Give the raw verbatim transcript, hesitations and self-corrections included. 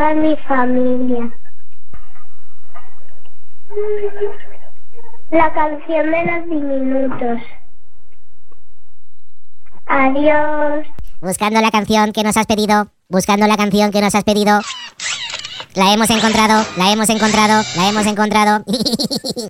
a mi familia. La canción de los diminutos. Adiós. Buscando la canción que nos has pedido, buscando la canción que nos has pedido. La hemos encontrado, la hemos encontrado, la hemos encontrado.